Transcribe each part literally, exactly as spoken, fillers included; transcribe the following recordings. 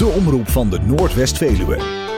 De omroep van de Noordwest-Veluwe.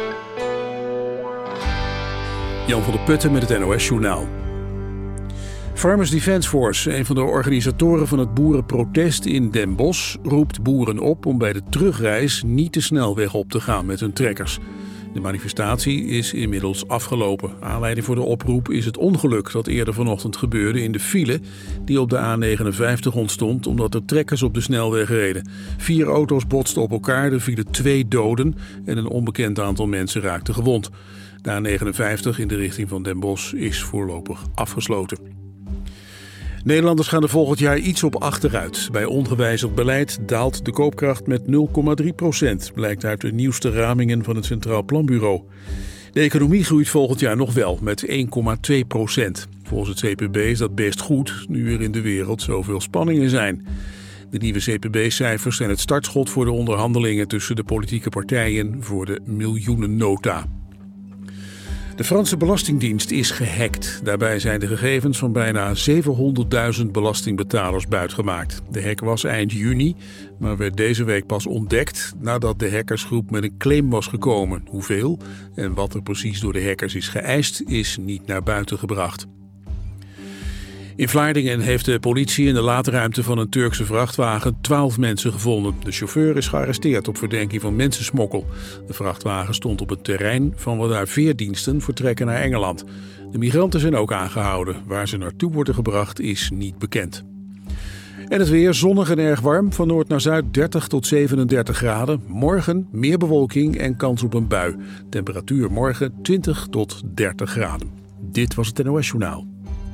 Jan van der Putten met het N O S-journaal. Farmers Defence Force, een van de organisatoren van het boerenprotest in Den Bosch, roept boeren op om bij de terugreis niet de snelweg op te gaan met hun trekkers. De manifestatie is inmiddels afgelopen. Aanleiding voor de oproep is het ongeluk dat eerder vanochtend gebeurde in de file die op de A negenenvijftig ontstond omdat er trekkers op de snelweg reden. Vier auto's botsten op elkaar, er vielen twee doden en een onbekend aantal mensen raakten gewond. De A negenenvijftig in de richting van Den Bosch is voorlopig afgesloten. Nederlanders gaan er volgend jaar iets op achteruit. Bij ongewijzigd beleid daalt de koopkracht met nul komma drie procent, blijkt uit de nieuwste ramingen van het Centraal Planbureau. De economie groeit volgend jaar nog wel met één komma twee procent. Volgens het C P B is dat best goed, nu er in de wereld zoveel spanningen zijn. De nieuwe C P B-cijfers zijn het startschot voor de onderhandelingen tussen de politieke partijen voor de miljoenennota. De Franse Belastingdienst is gehackt. Daarbij zijn de gegevens van bijna zevenhonderdduizend belastingbetalers buitgemaakt. De hack was eind juni, maar werd deze week pas ontdekt nadat de hackersgroep met een claim was gekomen. Hoeveel en wat er precies door de hackers is geëist, is niet naar buiten gebracht. In Vlaardingen heeft de politie in de laadruimte van een Turkse vrachtwagen twaalf mensen gevonden. De chauffeur is gearresteerd op verdenking van mensensmokkel. De vrachtwagen stond op het terrein van waaruit veerdiensten vertrekken naar Engeland. De migranten zijn ook aangehouden. Waar ze naartoe worden gebracht is niet bekend. En het weer zonnig en erg warm. Van noord naar zuid dertig tot zevenendertig graden. Morgen meer bewolking en kans op een bui. Temperatuur morgen twintig tot dertig graden. Dit was het N O S-journaal.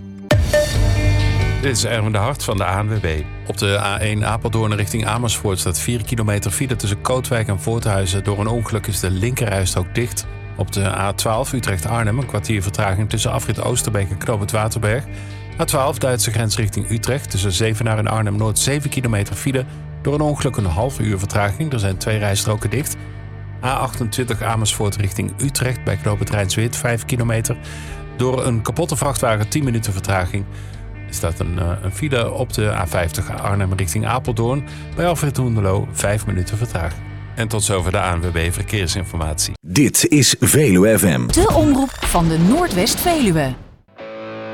Dit is Erwin de Hart van de A N W B. Op de A één Apeldoorn richting Amersfoort staat vier kilometer file tussen Kootwijk en Voorthuizen. Door een ongeluk is de linkerrijstrook dicht. Op de A twaalf Utrecht-Arnhem een kwartier vertraging tussen afrit Oosterbeek en Knoop het Waterberg. A twaalf Duitse grens richting Utrecht tussen Zevenaar en Arnhem-Noord zeven kilometer file. Door een ongeluk een half uur vertraging. Er zijn twee rijstroken dicht. A achtentwintig Amersfoort richting Utrecht bij Knoop het Rijnsweert vijf kilometer. Door een kapotte vrachtwagen tien minuten vertraging. Er staat een, een file op de A vijftig Arnhem richting Apeldoorn. Bij Alfred Hoenderloo vijf minuten vertraging. En tot zover de A N W B Verkeersinformatie. Dit is Veluwe F M. De omroep van de Noordwest-Veluwe.